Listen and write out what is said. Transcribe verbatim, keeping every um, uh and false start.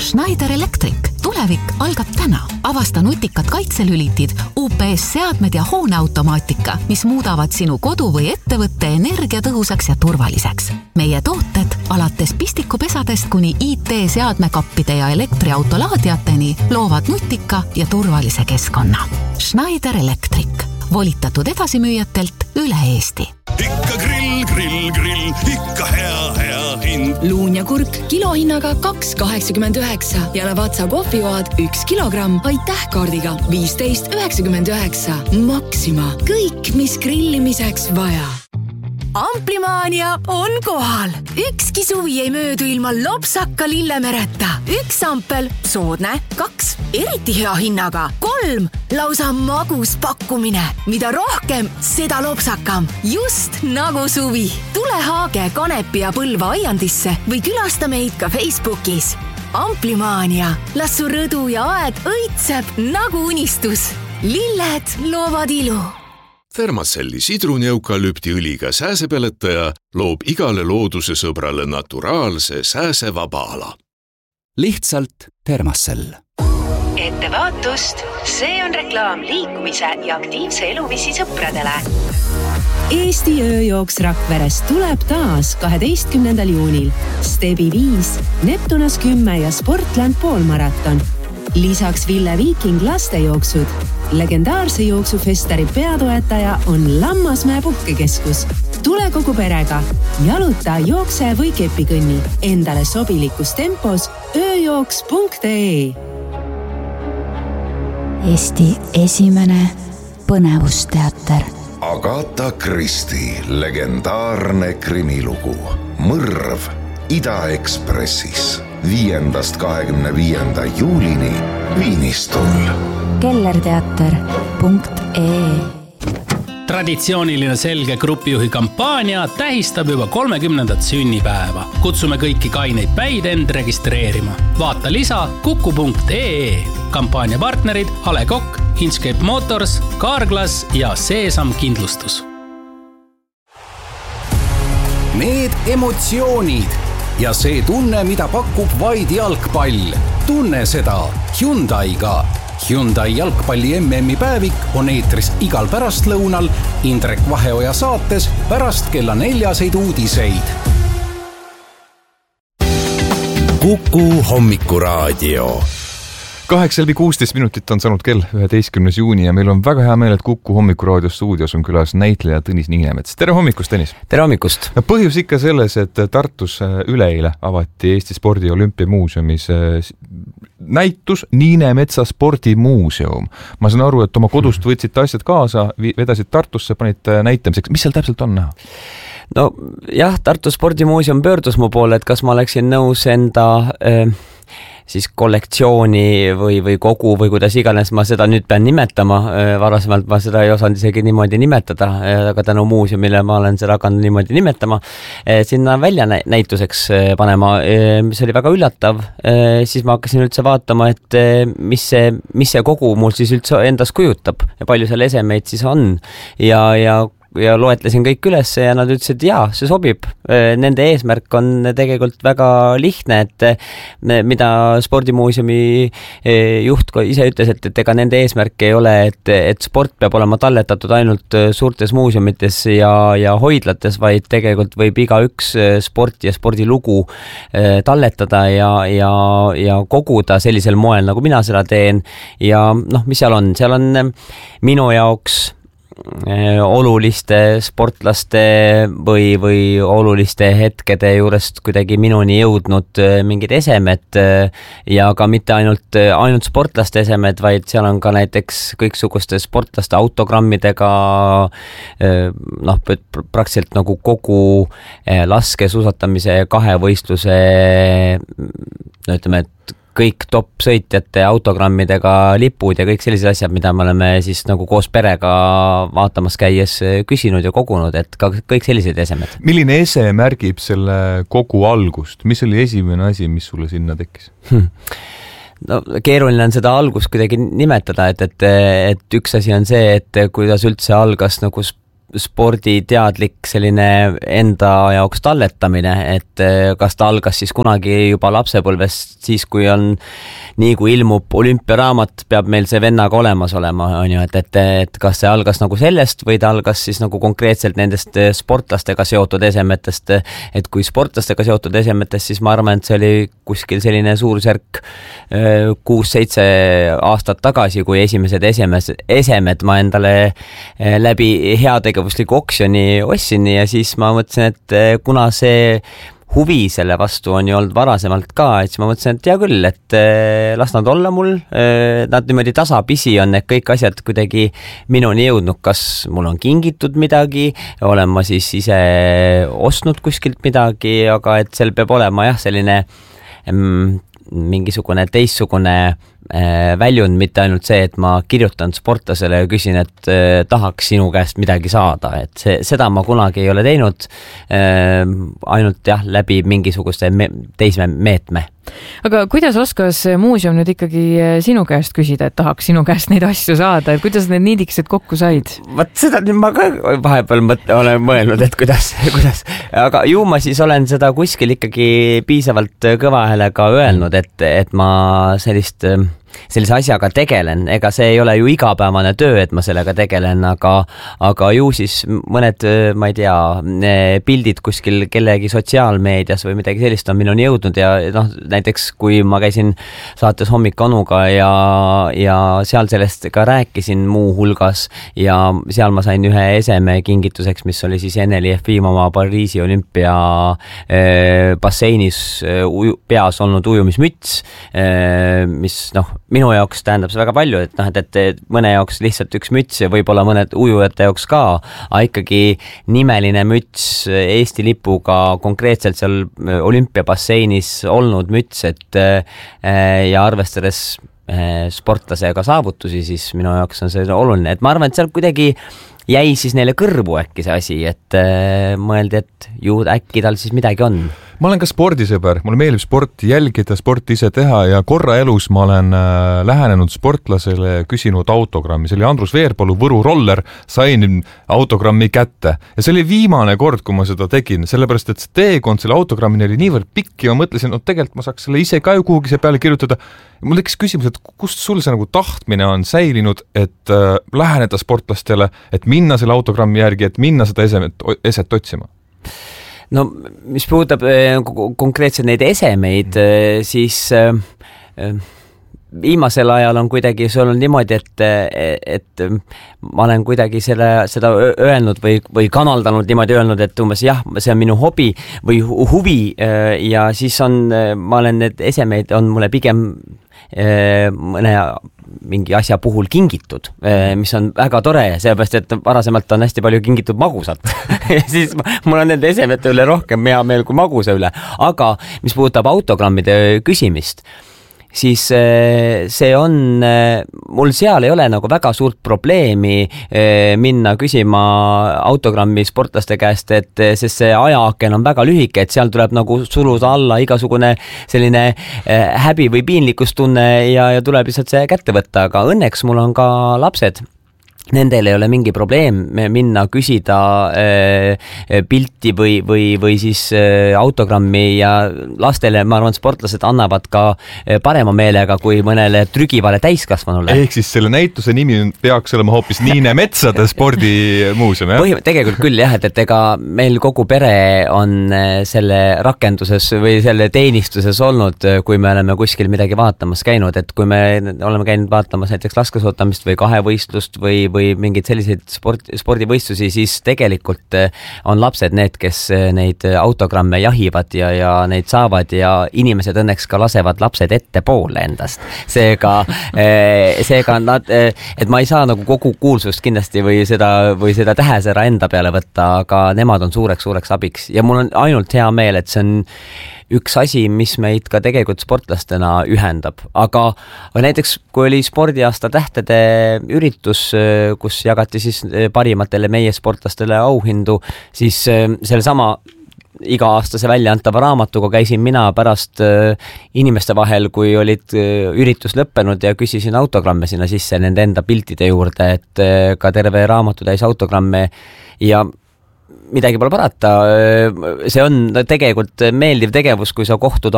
Schneider Electric. Tulevik algab täna. Avasta nutikad kaitselülitid, U P S-seadmed ja hooneautomaatika, mis muudavad sinu kodu või ettevõtte energiatõhusaks ja turvaliseks. Meie tooted alates pistikupesadest kuni I T-seadmekappide ja elektriautolaadiateni loovad nutika ja turvalise keskkonna. Schneider Electric. Volitatud edasimüüjatelt üle Eesti. Ikka grill, grill, grill, ikka hea, hea hind. Luun ja kurk kilohinnaga kaks kaheksakümmend üheksa ja Lavazza kohvioad üks kilogramm aitäh kaardiga viisteist üheksakümmend üheksa. Maxima. Kõik, mis grillimiseks vaja. Amplimaania on kohal. Ükski suvi ei möödu ilma lopsaka lillemereta. Üks ampel, soodne, kaks, eriti hea hinnaga, kolm, lausa magus pakkumine. Mida rohkem, seda lopsakam. Just nagu suvi. Tule Haage, Kanepi ja Põlva aiandisse või külasta meid ka Facebookis. Amplimaania. Las su rõdu ja aed õitseb nagu unistus. Lilled loovad ilu. Thermacelli sidrunieukalüptiõliga sääsepeletaja loob igale looduse sõbrale naturaalse sääsevaba ala. Lihtsalt Thermacell. Ettevaatust, see on reklaam liikumise ja aktiivse eluviisi sõpradele. Eesti ööjooks Rakveres tuleb taas kaheteistkümnendal juunil. Stebi viis, Neptunas kümme ja Sportland poolmaraton. Lisaks Ville Viiking lastejooksud. Legendaarse jooksufestari peatoetaja on Lammasmäe puhkekeskus. Tule kogu perega. Jaluta, jookse või kepikõnni. Endale sobilikus tempos ööjooks punkt ee. Eesti esimene põnevusteater. Agatha Christie legendaarne krimilugu. Mõrv Ida-Ekspressis. Viiendast kahekümne viienda juulini Viinistul. kellerteater punkt ee. Traditsiooniline selge grupijuhi kampaania tähistab juba kolmekümnendat sünnipäeva. Kutsume kõiki kaineid päid end registreerima. Vaata lisa kuku punkt ee. Kampaania partnerid Ale Kokk, Inscape Motors, Carglass ja Seesam Kindlustus. Need emotsioonid ja see tunne, mida pakub vaid jalgpall. Tunne seda Hyundaiga. Hyundai jalgpalli M M-i päevik on eetris igal pärastlõunal Indrek Vaheoja saates pärast kella neljaseid uudiseid. Kuku hommikuraadio. Kaheksa läbi kuusteist minutit on saanud kell üheteistkümnes juuni ja meil on väga hea meel, et Kuku hommikuraadios stuudios on külas näitleja Tõnis Niinemets. Tere hommikust, Tõnis! Tere hommikust! Põhjus ikka selles, et Tartus üleeile avati Eesti Spordi Olümpiamuuseumis näitus Niinemetsa spordimuuseum. Ma saan aru, et oma kodust võtsite asjad kaasa, vedasid Tartusse, panite näitamiseks. Mis seal täpselt on näha? No jah, Tartu spordimuuseum pöördus mu poole, et kas ma oleksin nõus enda äh, siis kollektsiooni või, või kogu või kuidas iganes ma seda nüüd pean nimetama. Varasemalt ma seda ei osanud isegi niimoodi nimetada, aga tänu muuseumile ma olen seda hakanud niimoodi nimetama. Sinna välja näituseks panema, mis oli väga üllatav. Siis ma hakkasin üldse vaatama, et mis see, mis see kogu mul siis üldse endas kujutab ja palju seal esemeid siis on. Ja, ja ja loetlesin kõik üles ja nad ütlesid, et jaa, see sobib. Nende eesmärk on tegelikult väga lihtne, et mida spordimuuseumi juht ise ütles, et, et ega nende eesmärk ei ole, et, et sport peab olema talletatud ainult suurtes muuseumites ja, ja hoidlates, vaid tegelikult võib iga üks sporti ja spordilugu talletada ja, ja, ja koguda sellisel moel, nagu mina seda teen. Ja noh, mis seal on? Seal on minu jaoks oluliste sportlaste või, või oluliste hetkede juurest kuidagi minuni jõudnud mingid esemed ja ka mitte ainult, ainult sportlaste esemed, vaid seal on ka näiteks kõiksuguste sportlaste autogrammidega noh, praktiliselt nagu kogu laskesuusatamise kahevõistluse no ütleme, et kõik top sõitjate autogrammidega lipud ja kõik sellised asjad, mida me oleme siis nagu koos perega vaatamas käies küsinud ja kogunud, et ka kõik sellised esemed. Milline ese märgib selle kogu algust? Mis oli esimene asi, mis sulle sinna tekkis? Hmm. No, keeruline on seda algust kuidagi nimetada, et, et, et üks asi on see, et kuidas üldse algas nagu sporditeadlik selline enda jaoks talletamine, et kas ta algas siis kunagi juba lapsepõlvest, siis kui on nii kui ilmub olümpiaraamat, peab meil see vennaga olemas olema, on ju, et, et, et kas see algas nagu sellest või ta algas siis nagu konkreetselt nendest sportlastega seotud esemetest, et kui sportlastega seotud esemetest, siis ma arvan, et see oli kuskil selline suurusjärk kuus-seitse aastat tagasi, kui esimesed esemes, esemed ma endale läbi heategevusliku oksjoni ostsin ja siis ma mõtlesin, et kuna see huvi selle vastu on ju olnud varasemalt ka, et siis ma mõtlesin, et hea küll, et las nad olla mul, nad niimoodi tasapisi on need kõik asjad kuidagi minuni jõudnud, kas mul on kingitud midagi, olen ma siis ise ostnud kuskilt midagi, aga et seal peab olema jah, selline mm, mingisugune teistsugune äh, väljund, mitte ainult see, et ma kirjutan sportlasele ja küsin, et äh, tahaks sinu käest midagi saada, et see, seda ma kunagi ei ole teinud, äh, ainult jah, läbi mingisuguse me- teise meetme. Aga kuidas oskas muuseum nüüd ikkagi sinu käest küsida, et tahaks sinu käest neid asju saada, et kuidas need niidikesed kokku said? Vaat seda nüüd ma ka vahepeal mõt- olen mõelnud, et kuidas, kuidas, aga ju ma siis olen seda kuskil ikkagi piisavalt kõva häälega öelnud, et, et ma sellist sellise asjaga tegelen, ega see ei ole ju igapäevane töö, et ma sellega tegelen, aga, aga ju siis mõned, ma ei tea, pildid kuskil kellegi sotsiaalmeedias või midagi sellist on minuni jõudnud ja noh, näiteks kui ma käisin saates Hommik Anuga ja, ja seal sellest ka rääkisin muu hulgas ja seal ma sain ühe eseme kingituseks, mis oli siis Eneli Jefimova Pariisi olümpia eh, basseinis eh, uju, peas olnud ujumismüts, eh, mis noh, minu jaoks tähendab see väga palju, et noh, et, et mõne jaoks lihtsalt üks müts ja võib-olla mõned ujujate jaoks ka, aga ikkagi nimeline müts Eesti lipuga konkreetselt seal olümpiabasseinis olnud müts, et ja arvestades sportlasega saavutusi, siis minu jaoks on see oluline, et ma arvan, et seal kuidagi jäi siis neile kõrvu äkki see asi, et mõeldi, et ju äkki tal siis midagi on. Ma olen ka spordisõber, mulle meeldib sporti jälgida, sporti ise teha ja korra elus ma olen äh, lähenenud sportlasele ja küsinud autogrammi. See oli Andrus Veerpalu Võru roller, sain autogrammi kätte ja see oli viimane kord, kui ma seda tegin, sellepärast et see teekond selle autogrammini oli niivõrd pikk ja ma mõtlesin, et tegelikult ma saaks selle ise ka ju kuhugi see peale kirjutada. Mul tekkis küsimus, et kust sul see nagu tahtmine on säilinud, et äh, läheneda sportlastele, et minna selle autogrammi järgi, et minna seda esemet, eset otsima? No mis puudutab konkreetselt neid esemeid, siis viimasel ajal on kuidagi see olnud niimoodi, et, et ma olen kuidagi selle, seda öelnud või, või kanaldanud niimoodi öelnud, et umbes jah, see on minu hobi või huvi ja siis on, ma olen need esemeid on mulle pigem mõne mingi asja puhul kingitud, mis on väga tore, sellepärast, et varasemalt on hästi palju kingitud magusat ja siis mul on nende esemete üle rohkem hea meel kui magusa üle, aga mis puudutab autogrammide küsimist, siis see on, mul seal ei ole nagu väga suurt probleemi minna küsima autogrammi sportlaste käest, et sest see ajaaken on väga lühike, et seal tuleb nagu suluda alla igasugune selline häbi või piinlikkustunne ja, ja tuleb lihtsalt see kätte võtta, aga õnneks mul on ka lapsed. Nendel ei ole mingi probleem minna küsida äh, pilti või, või, või siis äh, autogrammi ja lastele, ma arvan, sportlased annavad ka äh, parema meelega kui mõnele trügivale täiskasvanule. Ehk siis selle näituse nimi peaks olema hoopis Niine Metsade spordimuuseum, jah? Põhim-, tegelikult küll jah, et, et ega meil kogu pere on selle rakenduses või selle teenistuses olnud, kui me oleme kuskil midagi vaatamas käinud, et kui me oleme käinud vaatamas näiteks laskesuusatamist või kahevõistlust või, või või mingid selliseid sport, spordivõistlusi, siis tegelikult on lapsed need, kes neid autogramme jahivad ja, ja neid saavad ja inimesed õnneks ka lasevad lapsed ette poole endast. Seega, seega nad, et ma ei saa nagu kogu kuulsust kindlasti või seda, või seda tähesära enda peale võtta, aga nemad on suureks, suureks abiks ja mul on ainult hea meel, et see on üks asi, mis meid ka tegelikult sportlastena ühendab, aga, aga näiteks kui oli spordiaasta tähtede üritus, kus jagati siis parimatele meie sportlastele auhindu, siis selle sama iga-aastase väljaantava raamatuga käisin mina pärast inimeste vahel, kui olid üritus lõppenud ja küsisin autogramme sinna sisse nende enda piltide juurde, et ka terve raamatu täis autogramme ja midagi pole parata. See on tegelikult meeldiv tegevus, kui sa kohtud